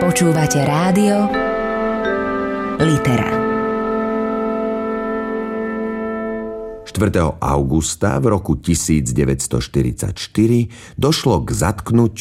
Počúvate rádio Litera. 4. augusta v roku 1944 došlo k zatknutiu